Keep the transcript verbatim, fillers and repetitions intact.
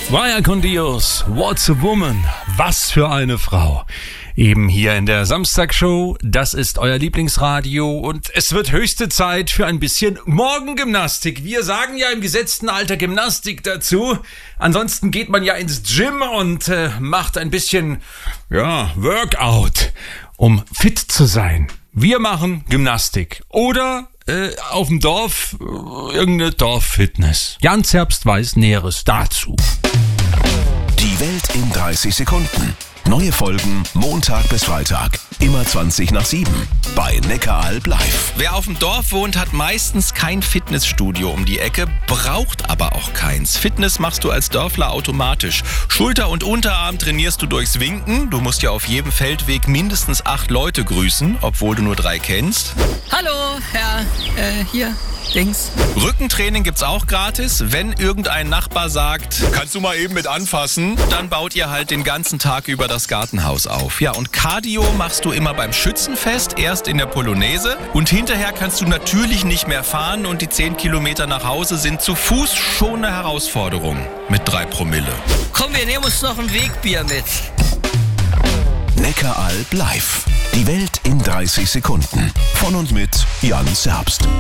Vaya con Dios, what's a woman? Was für eine Frau. Eben hier in der Samstagshow, das ist euer Lieblingsradio und es wird höchste Zeit für ein bisschen Morgengymnastik. Wir sagen ja im gesetzten Alter Gymnastik dazu. Ansonsten geht man ja ins Gym und äh, macht ein bisschen, ja, Workout, um fit zu sein. Wir machen Gymnastik oder äh, auf dem Dorf äh, irgendeine Dorffitness. Jan Zerbst weiß Näheres dazu. Die Welt in dreißig Sekunden. Neue Folgen Montag bis Freitag. Immer zwanzig nach sieben. Bei Neckaralb live. Wer auf dem Dorf wohnt, hat meistens kein Fitnessstudio um die Ecke, braucht aber auch keins. Fitness machst du als Dörfler automatisch. Schulter- und Unterarm trainierst du durchs Winken. Du musst ja auf jedem Feldweg mindestens acht Leute grüßen, obwohl du nur drei kennst. Hallo, Herr, äh, hier, links. Rückentraining gibt's auch gratis. Wenn irgendein Nachbar sagt, kannst du mal eben mit anfassen, dann baut ihr halt den ganzen Tag über das Gartenhaus auf. Ja, und Cardio machst du immer beim Schützenfest, erst in der Polonaise und hinterher kannst du natürlich nicht mehr fahren und die zehn Kilometer nach Hause sind zu Fuß schon eine Herausforderung mit drei Promille. Komm, wir nehmen uns noch ein Wegbier mit. Neckaralb live. Die Welt in dreißig Sekunden. Von und mit Jan Zerbst.